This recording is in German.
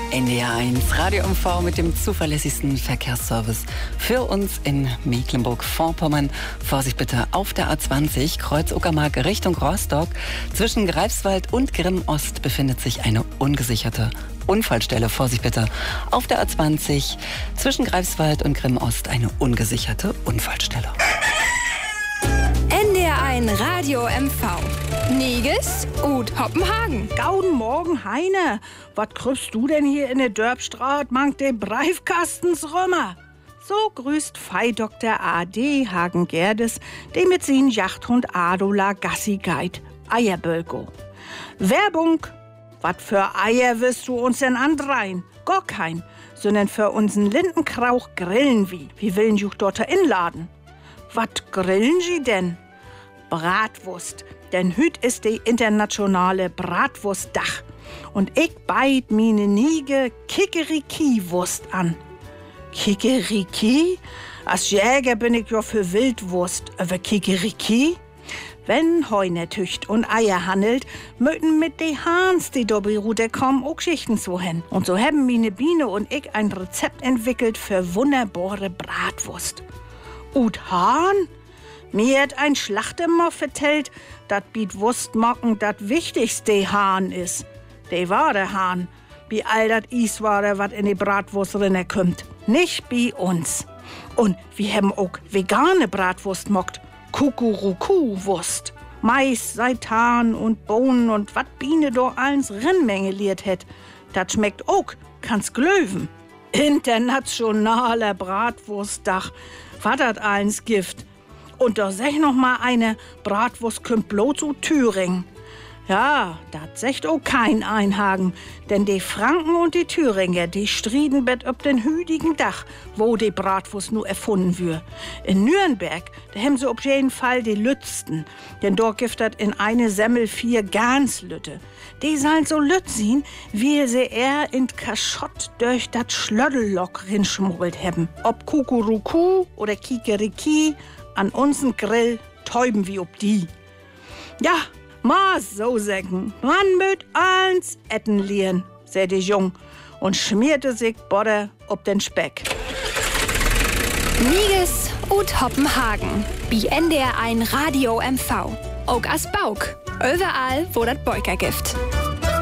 NDR1 Radio MV mit dem zuverlässigsten Verkehrsservice für uns in Mecklenburg-Vorpommern. Vorsicht bitte auf der A20 Kreuz Uckermark Richtung Rostock. Zwischen Greifswald und Grimm-Ost befindet sich eine ungesicherte Unfallstelle. Vorsicht bitte auf der A20 zwischen Greifswald und Grimm-Ost eine ungesicherte Unfallstelle. NDR1 Radio MV. Niges und Hoppenhagen. Gauden Morgen, Heine. Was kriegst du denn hier in der Dörpstraat? Mangt de Breifkastens römer? So grüßt Fei Dr. A.D. Hagen-Gerdes, der mit sin Jachthund Adola Gassi geit. Eierbölko. Werbung. Wat für Eier wirst du uns denn andrein? Gar kein, sondern für unseren Lindenkrauch grillen wie. Wie willen juch dort inladen? Wat grillen sie denn? Bratwurst. Denn hüt ist die internationale Bratwurstdach. Und ich beit mine Niege Kikeriki-Wurst an. Kikeriki? Als Jäger bin ich ja für Wildwurst. Aber Kikeriki? Wenn Heune tücht und Eier handelt, möten mit de Hahns, die dobi Rute kommen, auch Schichten so hin. Und so haben mine Biene und ich ein Rezept entwickelt für wunderbare Bratwurst. Und Hahn? Mir hat ein Schlachtemmer vertellt, dat biet Wurstmocken dat wichtigste Hahn is. De war der Hahn, wie all dat Is war, wat in die Bratwurst rinne kommt. Nicht bi uns. Und wir haben auch vegane Bratwurst mockt. Kukuruku-Wurst. Mais, Seitan und Bohnen und wat Biene do allens Rennmenge liert het. Dat schmeckt auch, kann's glöwen. Internationaler Bratwurstdach. Wat dat allens Gift. Und da sag noch mal eine, Bratwurst kümmt bloß zu Thüringen. Ja, dat secht auch kein Einhagen, denn die Franken und die Thüringer, die strieden bet ob den hüdigen Dach, wo die Bratwurst nur erfunden wür. In Nürnberg, da haben sie auf jeden Fall die Lützten, denn dort gibt dat in eine Semmel 4 Ganslütte. Die sollen so lütt sein, wie sie eher in Kaschott durch dat Schlöddellock rinschmuggelt haben. Ob Kukuruku oder Kikeriki, an unseren Grill täuben wie ob die. Ja, ma so sägen, man möt eins etten lieren, seh die Jung und schmierte sich Bodder ob den Speck. Niges und Hoppenhagen. Bi NDR1 Radio MV. Auch as Bauk. Überall, wo dat Beuker gibt.